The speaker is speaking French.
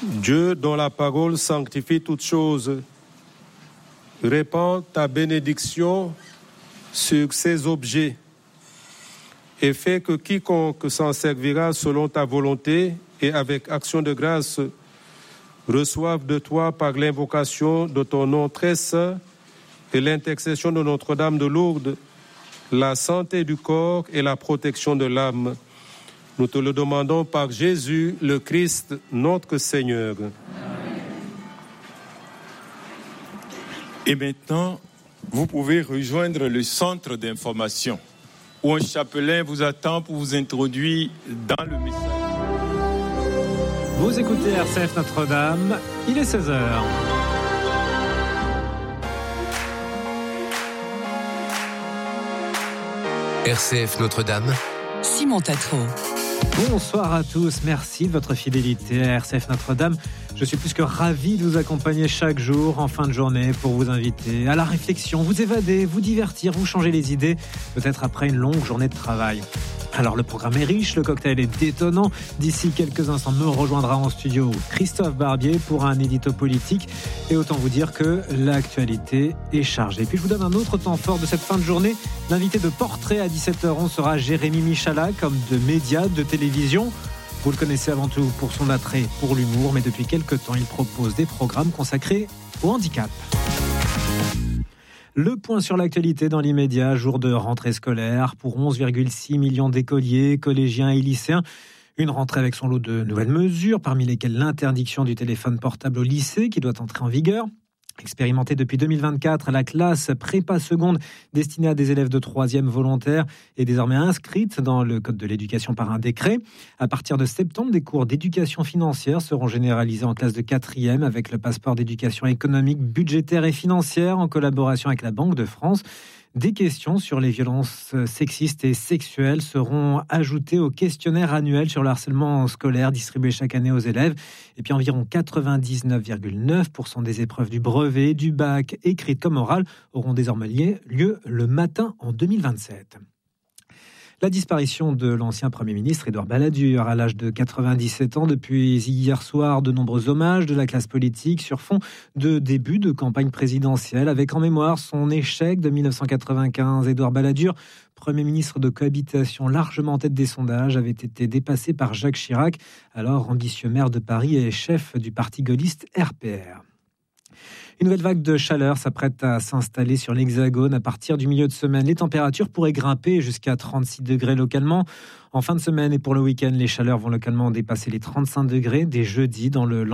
Dieu, dont la parole sanctifie toutes choses, répand ta bénédiction sur ces objets et fais que quiconque s'en servira selon ta volonté et avec action de grâce reçoive de toi par l'invocation de ton nom très saint et l'intercession de Notre-Dame de Lourdes, la santé du corps et la protection de l'âme. Nous te le demandons par Jésus, le Christ, notre Seigneur. Et maintenant, vous pouvez rejoindre le centre d'information où un chapelain vous attend pour vous introduire dans le message. Vous écoutez RCF Notre-Dame, il est 16h. RCF Notre-Dame, Simon Tatro. Bonsoir à tous, merci de votre fidélité à RCF Notre-Dame. Je suis plus que ravi de vous accompagner chaque jour en fin de journée pour vous inviter à la réflexion, vous évader, vous divertir, vous changer les idées, peut-être après une longue journée de travail. Alors le programme est riche, le cocktail est détonnant. D'ici quelques instants, me rejoindra en studio Christophe Barbier pour un édito politique. Et autant vous dire que l'actualité est chargée. Puis je vous donne un autre temps fort de cette fin de journée. L'invité de Portrait à 17h11 sera Jérémy Michalak, homme de médias, de télévision. Vous le connaissez avant tout pour son attrait pour l'humour, mais depuis quelques temps, il propose des programmes consacrés au handicap. Le point sur l'actualité dans l'immédiat, jour de rentrée scolaire pour 11,6 millions d'écoliers, collégiens et lycéens. Une rentrée avec son lot de nouvelles mesures, parmi lesquelles l'interdiction du téléphone portable au lycée qui doit entrer en vigueur. Expérimentée depuis 2024, la classe prépa seconde destinée à des élèves de 3e volontaires est désormais inscrite dans le Code de l'éducation par un décret. À partir de septembre, des cours d'éducation financière seront généralisés en classe de 4e avec le passeport d'éducation économique, budgétaire et financière en collaboration avec la Banque de France. Des questions sur les violences sexistes et sexuelles seront ajoutées au questionnaire annuel sur le harcèlement scolaire distribué chaque année aux élèves. Et puis environ 99,9% des épreuves du brevet, du bac, écrites comme orales, auront désormais lieu le matin en 2027. La disparition de l'ancien Premier ministre Édouard Balladur à l'âge de 97 ans. Depuis hier soir, de nombreux hommages de la classe politique sur fond de début de campagne présidentielle, avec en mémoire son échec de 1995. Édouard Balladur, Premier ministre de cohabitation largement en tête des sondages, avait été dépassé par Jacques Chirac, alors ambitieux maire de Paris et chef du parti gaulliste RPR. Une nouvelle vague de chaleur s'apprête à s'installer sur l'Hexagone. À partir du milieu de semaine, les températures pourraient grimper jusqu'à 36 degrés localement. En fin de semaine et pour le week-end, les chaleurs vont localement dépasser les 35 degrés dès jeudi dans le